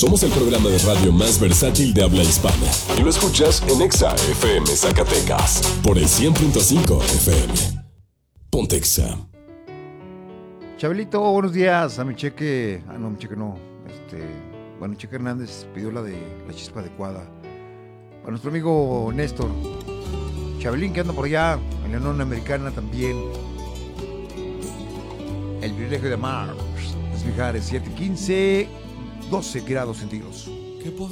Somos el programa de radio más versátil de habla hispana. Y lo escuchas en Exa FM Zacatecas. Por el 100.5 FM. Ponte Exa. Chabelito, buenos días. A mi Cheque. Mi Cheque no. Bueno, Cheque Hernández pidió la de la chispa adecuada. Para nuestro amigo Néstor. Chabelín, que anda por allá. En la Unión Americana también. El privilegio de amar. Las Mijares, 7:15, 12 grados centígrados. ¿Qué podrá